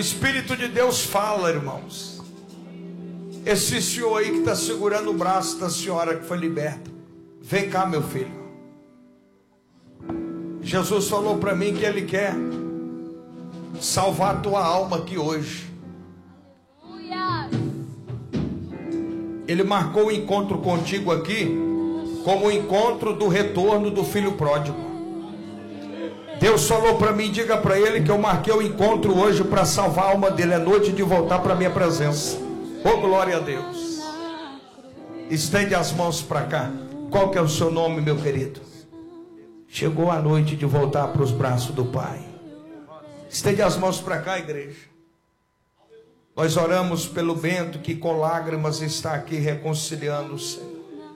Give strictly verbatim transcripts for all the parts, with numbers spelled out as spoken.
Espírito de Deus fala, irmãos. Esse senhor aí que está segurando o braço da senhora que foi liberta, vem cá, meu filho. Jesus falou para mim que Ele quer salvar a tua alma aqui hoje. Ele marcou o encontro contigo aqui como o encontro do retorno do filho pródigo. Deus falou para mim, diga para ele que eu marquei o encontro hoje para salvar a alma dele. É noite de voltar para a minha presença. Oh, glória a Deus. Estende as mãos para cá. Qual que é o seu nome, meu querido? Chegou a noite de voltar para os braços do Pai. Estende as mãos para cá, igreja. Nós oramos pelo Bento que com lágrimas está aqui reconciliando o Senhor.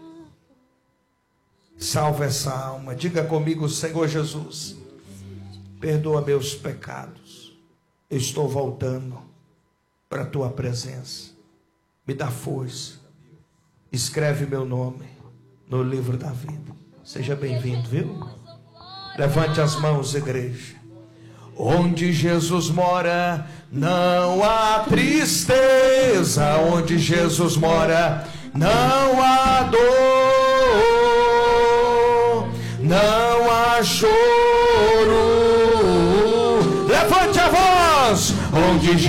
Salva essa alma. Diga comigo, Senhor Jesus, perdoa meus pecados. Eu estou voltando para a tua presença. Me dá força. Escreve meu nome no livro da vida. Seja bem-vindo, viu? Levante as mãos, igreja. Onde Jesus mora, não há tristeza. Onde Jesus mora, não há dor, não há choro. Levante a voz. Onde